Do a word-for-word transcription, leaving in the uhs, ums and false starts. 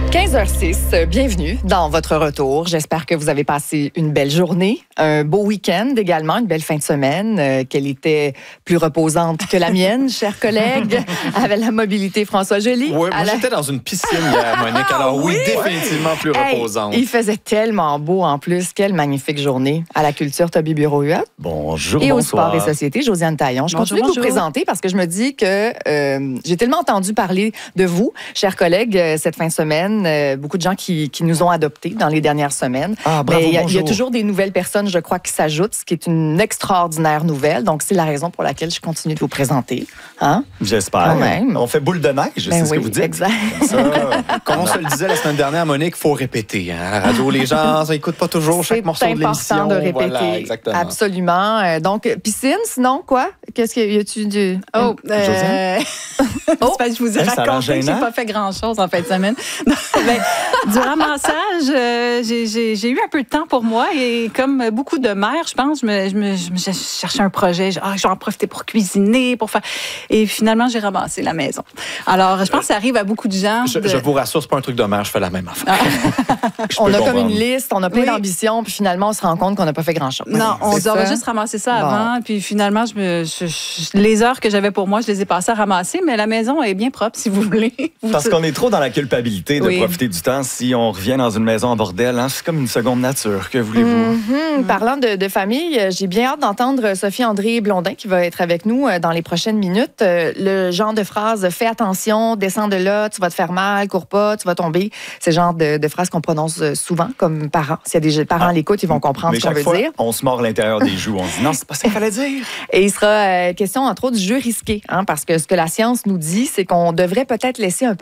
quinze heures six, bienvenue dans votre retour. J'espère que vous avez passé une belle journée, un beau week-end également, une belle fin de semaine, euh, qu'elle était plus reposante que la mienne, chers collègues, avec la mobilité François Joly. Oui, moi la... j'étais dans une piscine hier, Monique, alors oui, oui, définitivement plus hey, reposante. Il faisait tellement beau en plus. Quelle magnifique journée. À la culture, Toby Bureau-Huot. Bonjour, Et bonsoir. au sport et société, Josiane Taillon. Je Bonjour, continue de vous bonjour. présenter parce que je me dis que euh, j'ai tellement entendu parler de vous, chers collègues, euh, cette fin de semaine. Euh, beaucoup de gens qui, qui nous ont adoptés dans les dernières semaines. Ah, bravo, Mais il y, a- il y a bonjour. toujours des nouvelles personnes, je crois, qui s'ajoutent, ce qui est une extraordinaire nouvelle. Donc, c'est la raison pour laquelle je continue de vous présenter. Hein? J'espère. Quand même. On fait boule de neige, Ben c'est ce oui, que vous dites. exact. Ça, Comme on se le disait la semaine dernière, Monique, il faut répéter. Hein? À la radio, les gens n'écoutent pas toujours chaque morceau de l'émission. C'est important de répéter. Voilà, exactement. Absolument. Euh, donc, piscine, sinon, quoi? Qu'est-ce qu'il y a? Y a-tu du... Oh, euh, Josiane? c'est parce que je vous ai Hey, ça a l'air raconté que j'ai gênant. pas fait grand-chose en fin de semaine. Ben, du ramassage, euh, j'ai- j'ai j'ai eu un peu de temps pour moi et comme beaucoup de mères, je pense, je me, je me, je me je cherchais un projet. Je, ah, je vais en profiter pour cuisiner, pour faire... Et finalement, j'ai ramassé la maison. Alors, je pense que ça arrive à beaucoup de gens. Je, de- je vous rassure, c'est pas un truc de mère, je fais la même affaire. je On peux a comme comprendre. une liste, on a plein Oui. d'ambitions, puis finalement, on se rend compte qu'on n'a pas fait grand-chose. Non, on C'est dit, on va ça? juste ramasser ça Bon. avant. Puis finalement, je me, je- je- les heures que j'avais pour moi, je les ai passées à ramasser. Mais la maison est bien propre, si vous voulez. Vous- Parce qu'on est trop dans la culpabilité de Oui. profiter du temps. Si on revient dans une maison en bordel, hein, c'est comme une seconde nature. Que voulez-vous? Mhm. Parlant de, de famille, euh, j'ai bien hâte d'entendre Sophie-André Blondin qui va être avec nous euh, dans les prochaines minutes. Euh, Le genre de phrase « fais attention, descends de là, tu vas te faire mal, cours pas, tu vas tomber ». C'est le genre de, de phrase qu'on prononce euh, souvent comme parents. S'il y a des parents à l'écoute, ils vont comprendre Mais ce qu'on chaque veut fois, dire. on se mord l'intérieur des joues. On se dit non, c'est pas ça qu'il fallait dire. Et il sera euh, question, entre autres, du jeu risqué, hein, parce que ce que la science nous dit, c'est qu'on devrait peut-être laisser un peu